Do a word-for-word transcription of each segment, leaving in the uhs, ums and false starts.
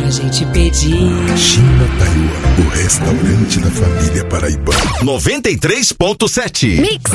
pra gente pedir. China Taiwan, o restaurante da família paraibana. noventa e três ponto sete. Mix.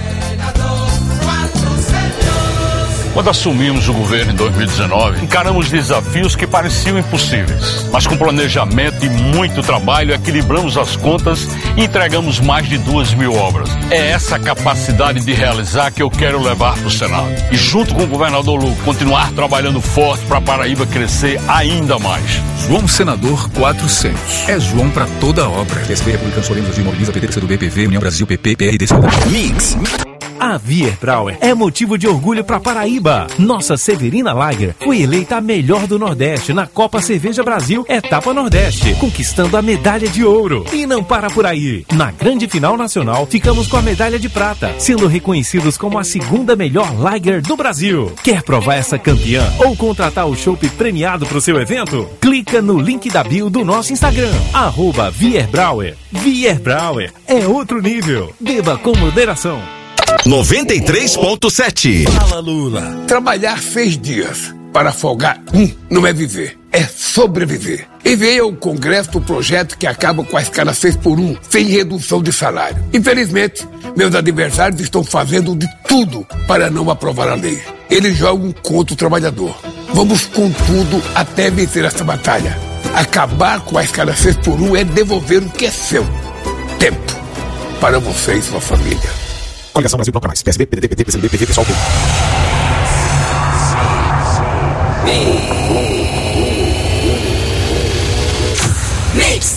Quando assumimos o governo em dois mil e dezenove, encaramos desafios que pareciam impossíveis. Mas com planejamento e muito trabalho, equilibramos as contas e entregamos mais de duas mil obras. É essa capacidade de realizar que eu quero levar para o Senado. E junto com o governador Lucas, continuar trabalhando forte para a Paraíba crescer ainda mais. João Senador quatrocentos. É João para toda a obra. P S B, Republicanos, Podemos, Mobiliza, P T, P C do B, P V, União Brasil, P P, P R D, C D. Mix. A Wierbräu é motivo de orgulho para Paraíba. Nossa Severina Lager foi eleita a melhor do Nordeste na Copa Cerveja Brasil Etapa Nordeste, conquistando a medalha de ouro. E não para por aí. Na grande final nacional, ficamos com a medalha de prata, sendo reconhecidos como a segunda melhor Lager do Brasil. Quer provar essa campeã ou contratar o chopp premiado para o seu evento? Clica no link da bio do nosso Instagram, arroba Wierbräu. Wierbräu é outro nível. Beba com moderação. noventa e três ponto sete. Fala, Lula. Trabalhar seis dias para folgar um não é viver, é sobreviver. Enviei ao Congresso o projeto que acaba com a escala seis por um, sem redução de salário. Infelizmente, meus adversários estão fazendo de tudo para não aprovar a lei. Eles jogam contra o trabalhador. Vamos com tudo até vencer essa batalha. Acabar com a escala seis por um é devolver o que é seu. Tempo para você e sua família. Coligação Brasil Bloco Mais. P S B, P D T, P T, P C D B, P V, Pessoal. Mix.